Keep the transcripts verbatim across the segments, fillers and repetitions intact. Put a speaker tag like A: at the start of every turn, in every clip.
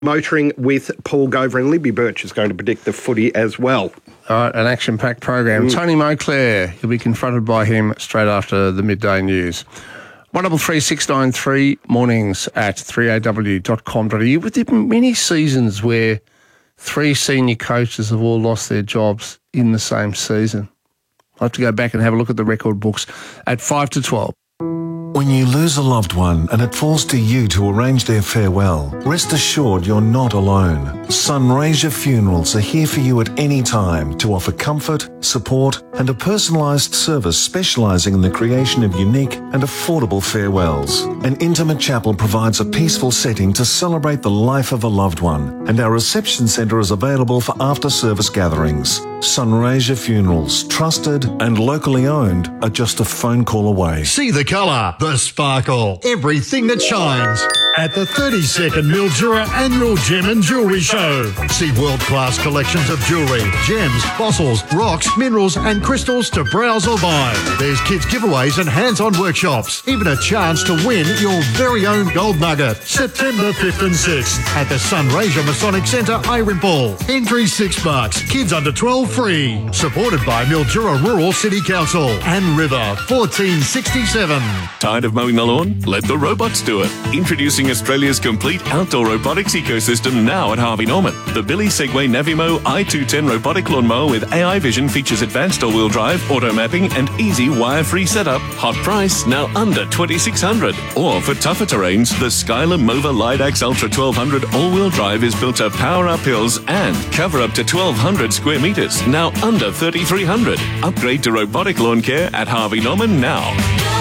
A: Motoring with Paul Gover, and Libby Birch is going to predict the footy as well.
B: All right, an action-packed program. Mm. Tony Moclair, you'll be confronted by him straight after the midday news. one double three six nine three mornings at three a w dot com dot a u. With the many seasons where three senior coaches have all lost their jobs in the same season. I'll have to go back and have a look at the record books at five to twelve.
C: When you lose a loved one and it falls to you to arrange their farewell, rest assured you're not alone. Sunraysia Funerals are here for you at any time to offer comfort, support and a personalised service specialising in the creation of unique and affordable farewells. An intimate chapel provides a peaceful setting to celebrate the life of a loved one, and our reception centre is available for after-service gatherings. Sunraysia Funerals, trusted and locally owned, are just a phone call away.
D: See the colour, the sparkle, everything that shines at the thirty-second Mildura Annual Gem and Jewellery Show. See world-class collections of jewellery, gems, fossils, rocks, minerals and crystals to browse or buy. There's kids giveaways and hands-on workshops. Even a chance to win your very own gold nugget. September fifth and sixth at the Sunraysia Masonic Centre, Irene. Entry six bucks. Kids under twelve free. Supported by Mildura Rural City Council and River fourteen sixty-seven.
E: Tired of mowing the lawn? Let the robots do it. Introducing Australia's complete outdoor robotics ecosystem now at Harvey Norman. The Billy Segway Navimo i two ten robotic lawnmower with A I vision features advanced all-wheel drive, auto mapping and easy wire-free setup. Hot price, now under twenty-six hundred dollars. Or for tougher terrains, the Skylar Mova Lidax Ultra twelve hundred all-wheel drive is built to power up hills and cover up to twelve hundred square metres, now under thirty-three hundred dollars. Upgrade to robotic lawn care at Harvey Norman now.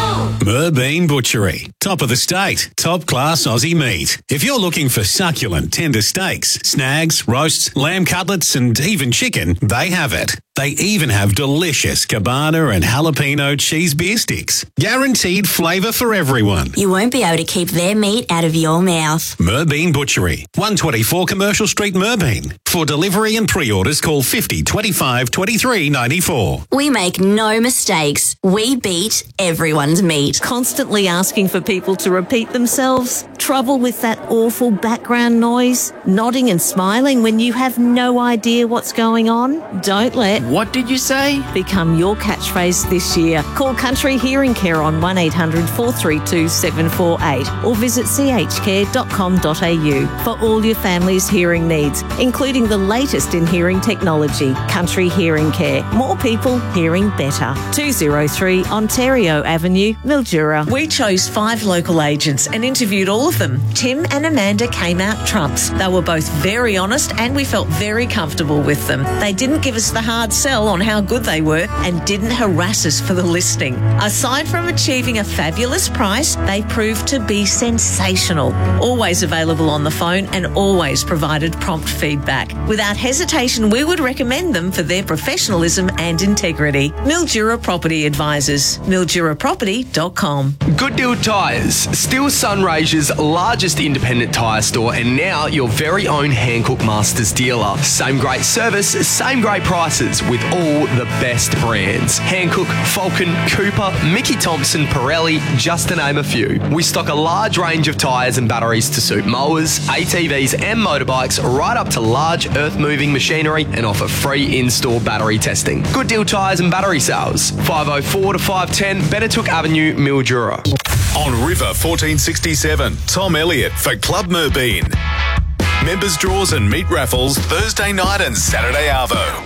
F: Merbean Butchery. Top of the state. Top class Aussie meat. If you're looking for succulent, tender steaks, snags, roasts, lamb cutlets and even chicken, they have it. They even have delicious cabana and jalapeno cheese beer sticks. Guaranteed flavour for everyone.
G: You won't be able to keep their meat out of your mouth.
F: Merbean Butchery. one twenty-four Commercial Street, Merbean. For delivery and pre-orders, call fifty twenty-five twenty-three ninety-four.
G: We make no mistakes. We beat everyone's meat.
H: Constantly asking for people to repeat themselves? Trouble with that awful background noise? Nodding and smiling when you have no idea what's going on? Don't let
I: What did you say?
H: become your catchphrase this year. Call Country Hearing Care on one eight hundred four three two seven four eight or visit c h care dot com dot a u for all your family's hearing needs, including the latest in hearing technology. Country Hearing Care. More people hearing better. two oh three Ontario Avenue, Mildura. We chose five local agents and interviewed all of them. Tim and Amanda came out trumps. They were both very honest and we felt very comfortable with them. They didn't give us the hard sell on how good they were and didn't harass us for the listing. Aside from achieving a fabulous price, they proved to be sensational. Always available on the phone and always provided prompt feedback. Without hesitation, we would recommend them for their professionalism and integrity. Mildura Property Advisors. mildura property dot com.
J: Good Deal Tyres, still Sunraysia's largest independent tyre store and now your very own Hankook Masters dealer. Same great service, same great prices with all the best brands. Hankook, Falcon, Cooper, Mickey Thompson, Pirelli, just to name a few. We stock a large range of tyres and batteries to suit mowers, A T Vs and motorbikes, right up to large earth-moving machinery, and offer free in-store battery testing. Good Deal Tyres and Battery Sales, five oh four to five ten Benetook Avenue, Mildura.
E: On River fourteen sixty-seven, Tom Elliott for Club Merbean. Members draws and meat raffles Thursday night and Saturday arvo.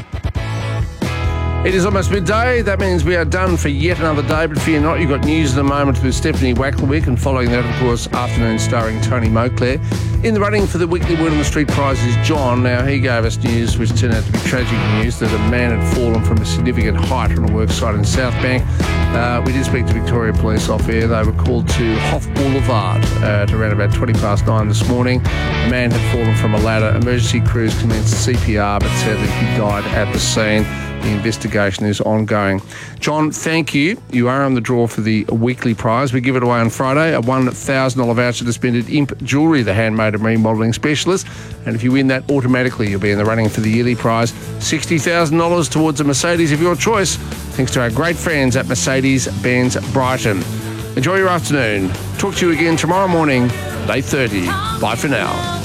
B: It is almost midday. That means we are done for yet another day, but fear not, you've got news in a moment with Stephanie Wacklewick, and following that, of course, afternoon starring Tony Moclair. In the running for the weekly Word on the Street prize is John. Now, he gave us news which turned out to be tragic news that a man had fallen from a significant height on a work site in South Bank. Uh, we did speak to Victoria Police off air. They were called to Hoff Boulevard at around about twenty past nine this morning. A man had fallen from a ladder. Emergency crews commenced C P R, but sadly he died at the scene. The investigation is ongoing. John, thank you. You are on the draw for the weekly prize. We give it away on Friday, a one thousand dollars voucher to spend at Imp Jewellery, the handmade and remodelling specialist. And if you win that, automatically you'll be in the running for the yearly prize, sixty thousand dollars towards a Mercedes of your choice, thanks to our great friends at Mercedes-Benz Brighton. Enjoy your afternoon. Talk to you again tomorrow morning, eight thirty. Bye for now.